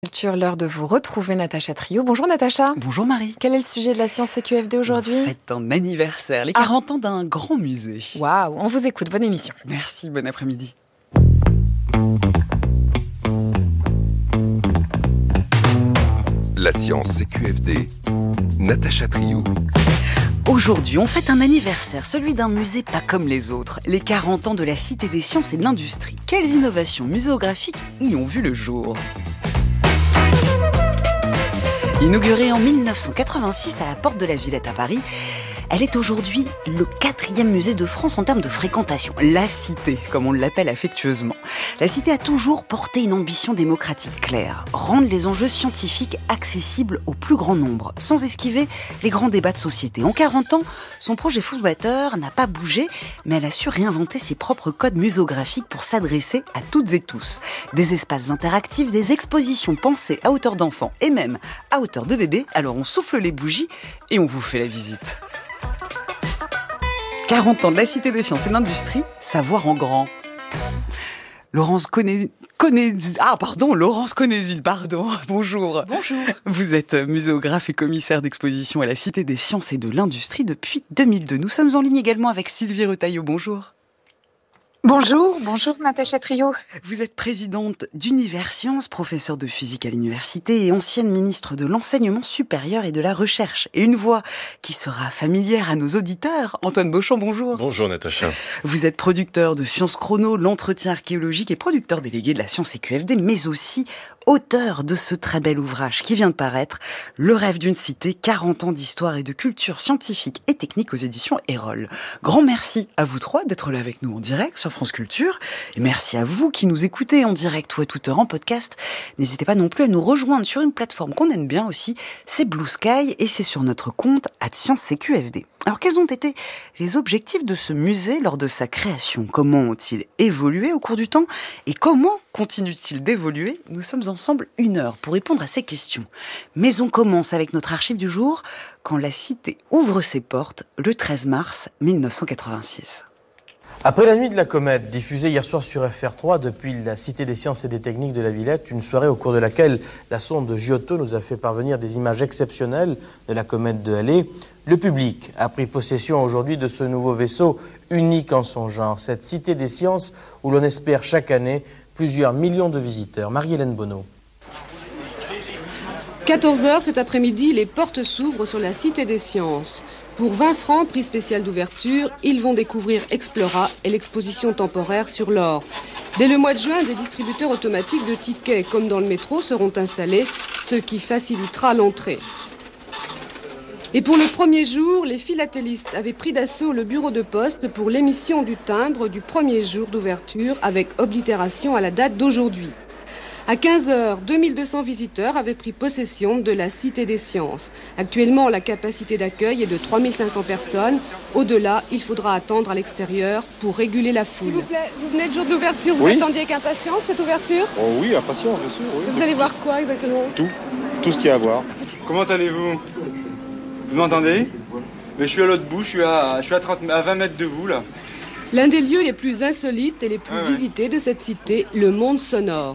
Culture, l'heure de vous retrouver Natacha Trio. Bonjour Natacha. Bonjour Marie. Quel est le sujet de la Science CQFD aujourd'hui ? On fête un anniversaire, les 40 ans d'un grand musée. Waouh, on vous écoute, bonne émission. Merci, bon après-midi. La Science CQFD, Natacha Trio. Aujourd'hui, on fête un anniversaire, celui d'un musée pas comme les autres. Les 40 ans de la Cité des Sciences et de l'Industrie. Quelles innovations muséographiques y ont vu le jour ? Inaugurée en 1986 à la Porte de la Villette à Paris, elle est aujourd'hui le 4e musée de France en termes de fréquentation. La Cité, comme on l'appelle affectueusement. La Cité a toujours porté une ambition démocratique claire. Rendre les enjeux scientifiques accessibles au plus grand nombre, sans esquiver les grands débats de société. En 40 ans, son projet fondateur n'a pas bougé, mais elle a su réinventer ses propres codes muséographiques pour s'adresser à toutes et tous. Des espaces interactifs, des expositions pensées à hauteur d'enfants et même à hauteur de bébé. Alors on souffle les bougies et on vous fait la visite. 40 ans de la Cité des Sciences et de l'Industrie, savoir en grand. Laurence Conézil, bonjour. Bonjour. Vous êtes muséographe et commissaire d'exposition à la Cité des Sciences et de l'Industrie depuis 2002. Nous sommes en ligne également avec Sylvie Retailleau, bonjour. Bonjour Natacha Trio. Vous êtes présidente d'Univers Sciences, professeure de physique à l'université et ancienne ministre de l'enseignement supérieur et de la recherche. Et une voix qui sera familière à nos auditeurs, Antoine Beauchamp, bonjour. Bonjour Natacha. Vous êtes producteur de Sciences Chrono, l'entretien archéologique et producteur délégué de la Science CQFD, mais aussi auteur de ce très bel ouvrage qui vient de paraître, Le rêve d'une cité, 40 ans d'histoire et de culture scientifique et technique aux éditions Erol. Grand merci à vous trois d'être là avec nous en direct sur France Culture. Et merci à vous qui nous écoutez en direct ou à toute heure en podcast. N'hésitez pas non plus à nous rejoindre sur une plateforme qu'on aime bien aussi, c'est Blue Sky et c'est sur notre compte @ScienceCQFD. Alors quels ont été les objectifs de ce musée lors de sa création ? Comment ont-ils évolué au cours du temps ? Et comment continuent-ils d'évoluer ? Nous sommes ensemble 1 heure pour répondre à ces questions. Mais on commence avec notre archive du jour, quand la Cité ouvre ses portes le 13 mars 1986. Après la nuit de la comète, diffusée hier soir sur FR3 depuis la Cité des Sciences et des Techniques de la Villette, une soirée au cours de laquelle la sonde de Giotto nous a fait parvenir des images exceptionnelles de la comète de Halley, le public a pris possession aujourd'hui de ce nouveau vaisseau unique en son genre, cette Cité des Sciences où l'on espère chaque année plusieurs millions de visiteurs. Marie-Hélène Bonneau. 14h cet après-midi, les portes s'ouvrent sur la Cité des Sciences. Pour 20 francs, prix spécial d'ouverture, ils vont découvrir Explora et l'exposition temporaire sur l'or. Dès le mois de juin, des distributeurs automatiques de tickets, comme dans le métro, seront installés, ce qui facilitera l'entrée. Et pour le premier jour, les philatélistes avaient pris d'assaut le bureau de poste pour l'émission du timbre du premier jour d'ouverture avec oblitération à la date d'aujourd'hui. À 15h, 2200 visiteurs avaient pris possession de la Cité des Sciences. Actuellement, la capacité d'accueil est de 3500 personnes. Au-delà, il faudra attendre à l'extérieur pour réguler la foule. S'il vous plaît, vous venez le jour de l'ouverture, vous attendiez avec impatience cette ouverture ? Oh oui, impatience, bien sûr. Oui. Vous allez voir quoi exactement ? Tout ce qu'il y a à voir. Comment allez-vous ? Vous m'entendez ? Mais je suis à l'autre bout, je suis à 20 mètres de vous là. L'un des lieux les plus insolites et les plus visités de cette cité, le monde sonore.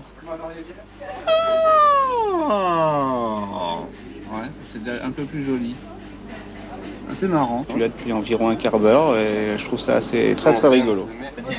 Ouais, c'est déjà un peu plus joli. C'est marrant. Je suis là depuis environ un quart d'heure et je trouve ça très rigolo.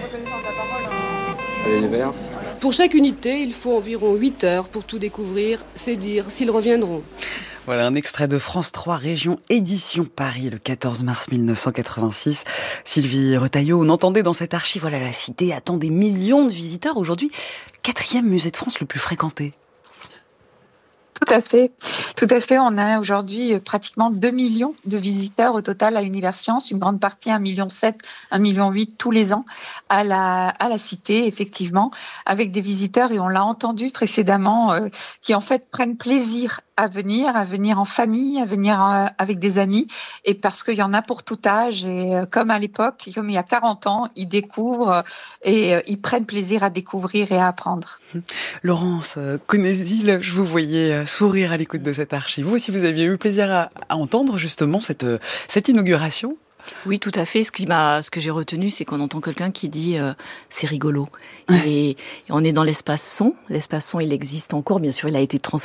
Allez, les verts. Pour chaque unité, il faut environ 8 heures pour tout découvrir. C'est dire s'ils reviendront. Voilà un extrait de France 3 Région Édition Paris le 14 mars 1986. Sylvie Retailleau, on entendait dans cette archive, voilà, la Cité attend des millions de visiteurs aujourd'hui. 4e musée de France le plus fréquenté. Tout à fait. On a aujourd'hui pratiquement 2 millions de visiteurs au total à Univers Sciences, une grande partie, 1,7 million, 1,8 million tous les ans à la Cité, effectivement, avec des visiteurs, et on l'a entendu précédemment, qui en fait prennent plaisir à venir en famille, à venir avec des amis, et parce qu'il y en a pour tout âge, et comme à l'époque, comme il y a 40 ans, ils découvrent et ils prennent plaisir à découvrir et à apprendre. Laurence Conézil, je vous voyais sourire à l'écoute de cette archive. Vous aussi, vous aviez eu plaisir à entendre justement cette inauguration ? Oui, tout à fait. Ce que j'ai retenu, c'est qu'on entend quelqu'un qui dit c'est rigolo. Et on est dans l'espace son. L'espace son, il existe encore. Bien sûr, il a été transformé